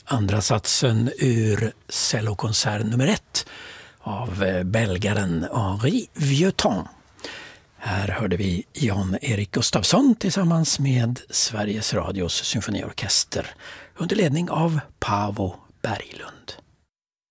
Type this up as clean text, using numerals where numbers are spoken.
andra satsen ur cellokonsert nummer 1 av belgaren Henri Vieuxtemps. Här hörde vi Jan-Erik Gustafsson tillsammans med Sveriges Radios symfoniorkester under ledning av Paavo Berglund.